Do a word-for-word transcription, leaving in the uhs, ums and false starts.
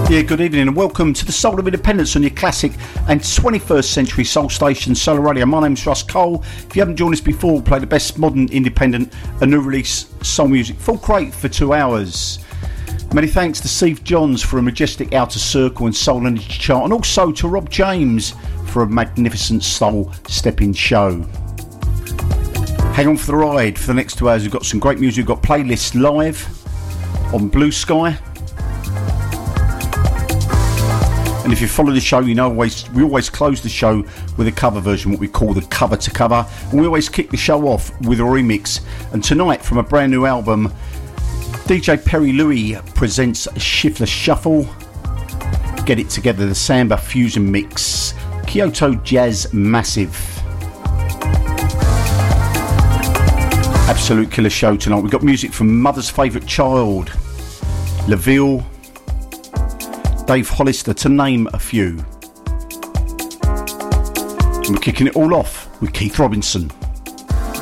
Yeah, good evening and welcome to the Soul of Independence on your classic and twenty-first century soul station, Solar Radio. My name's Russ Cole. If you haven't joined us before, we'll play the best modern, independent and new release soul music. Full crate for two hours. Many thanks to Steve Johns for a majestic Outer Circle and Soul Energy chart, and also to Rob James for a magnificent soul stepping show. Hang on for the ride for the next two hours. We've got some great music. We've got playlists live on Blue Sky. And if you follow the show, you know always we always close the show with a cover version, what we call the cover to cover. And we always kick the show off with a remix. And tonight, from a brand new album, D J Perry Louie presents Shiftless Shuffle. Get It Together, the Samba Fusion Mix. Kyoto Jazz Massive. Absolute killer show tonight. We've got music from Mother's Favourite Child, LaVille, Dave Hollister, to name a few. And we're kicking it all off with Keith Robinson.